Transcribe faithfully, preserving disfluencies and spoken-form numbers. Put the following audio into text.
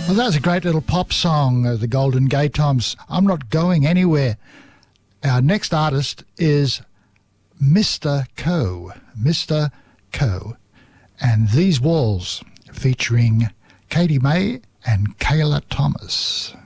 Well, that was a great little pop song, uh, the Golden Gay Times. I'm not going anywhere. Our next artist is Mister Coe. Mister Coe. And These Walls, featuring Katie May and Kayla Thomas.